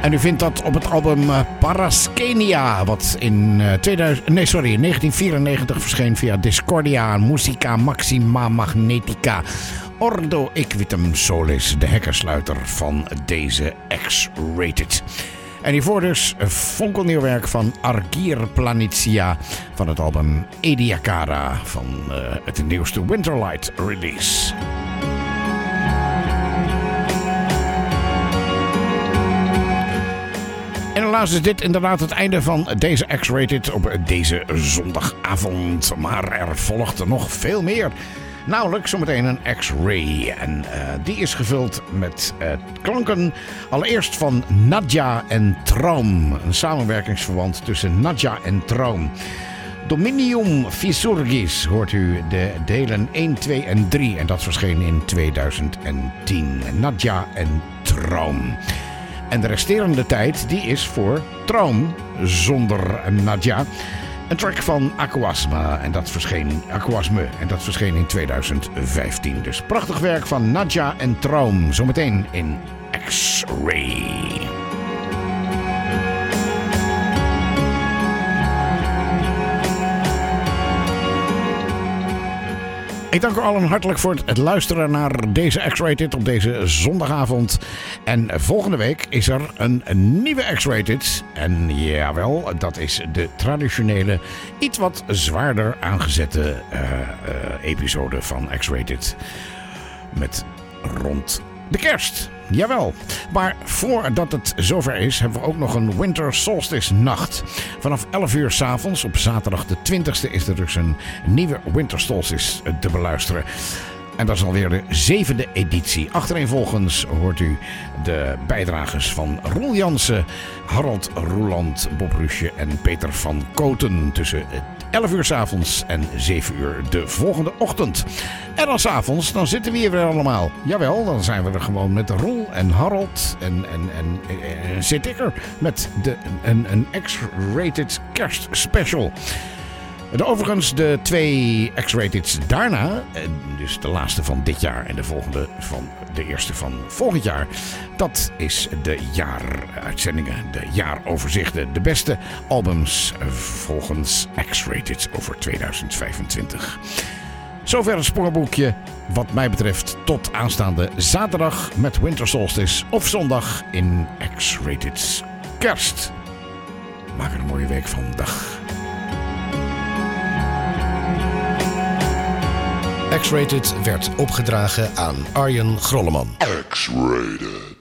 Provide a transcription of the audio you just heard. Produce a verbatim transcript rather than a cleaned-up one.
En u vindt dat op het album Paraskenia, wat in, uh, tweeduizend, nee, sorry, in negentien vierennegentig verscheen via Discordia, Musica Maxima Magnetica. Ordo Equitum Solis, de hekkersluiter van deze X-Rated. En hiervoor dus fonkelnieuw werk van Argir Planitia van het album Ediacara van uh, het nieuwste Winterlight release. En helaas is dit inderdaad het einde van deze X-Rated op deze zondagavond. Maar er volgt er nog veel meer. Namelijk zometeen een X-Ray. En uh, die is gevuld met uh, klanken. Allereerst van Nadja en Traum. Een samenwerkingsverband tussen Nadja en Traum. Dominium Fissurgis hoort u de delen één, twee en drie. En dat verscheen in tweeduizend tien. Nadja en Traum. En de resterende tijd die is voor Traum zonder Nadja. Een track van Aquasma en dat verscheen, Aquasme en dat verscheen in tweeduizend vijftien. Dus prachtig werk van Nadja en Traum. Zometeen in X-Ray. Ik dank u allen hartelijk voor het luisteren naar deze X-Rated op deze zondagavond. En volgende week is er een nieuwe X-Rated. En jawel, dat is de traditionele, iets wat zwaarder aangezette uh, uh, episode van X-Rated. Met rond de kerst. Jawel, maar voordat het zover is, hebben we ook nog een Winter Solstice nacht. Vanaf elf uur 's avonds op zaterdag de twintigste is er dus een nieuwe Winter Solstice te beluisteren. En dat is alweer de zevende editie. Achtereenvolgens hoort u de bijdragers van Roel Jansen, Harold Roeland, Bob Rusje en Peter van Koten tussen elf uur 's avonds en zeven uur de volgende ochtend. En dan 's avonds, dan zitten we hier weer allemaal. Jawel, dan zijn we er gewoon met Roel en Harold en, en, en, en zit ik er met de, een, een X-Rated kerstspecial. De overigens de twee X-Rateds daarna, dus de laatste van dit jaar en de volgende van de eerste van volgend jaar. Dat is de jaaruitzendingen, de jaaroverzichten. De beste albums volgens X-Rated over tweeduizend vijfentwintig. Zover het spoorboekje wat mij betreft tot aanstaande zaterdag met Winter Solstice of zondag in X-Rated kerst. Maak er een mooie week van. Dag. X-Rated werd opgedragen aan Arjen Grolleman. X-Rated.